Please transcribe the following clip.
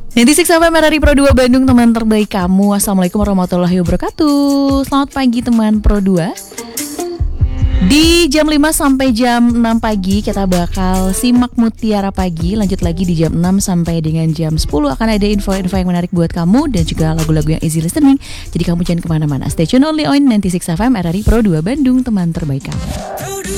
96 FM RRI Pro 2 Bandung, teman terbaik kamu. Assalamualaikum warahmatullahi wabarakatuh. Selamat pagi teman Pro 2. Di jam 5 sampai jam 6 pagi kita bakal simak Mutiara Pagi. Lanjut lagi di jam 6 sampai dengan jam 10 akan ada info-info yang menarik buat kamu dan juga lagu-lagu yang easy listening. Jadi kamu jangan kemana-mana. Stay tune only on 96 FM RRI Pro 2 Bandung, teman terbaik kamu.